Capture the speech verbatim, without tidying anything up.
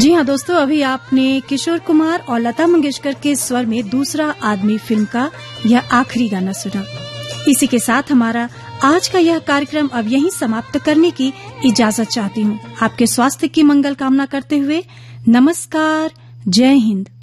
जी हाँ दोस्तों, अभी आपने किशोर कुमार और लता मंगेशकर के स्वर में दूसरा आदमी फिल्म का यह आखिरी गाना सुना। इसी के साथ हमारा आज का यह कार्यक्रम अब यहीं समाप्त करने की इजाजत चाहती हूँ। आपके स्वास्थ्य की मंगल कामना करते हुए नमस्कार, जय हिंद।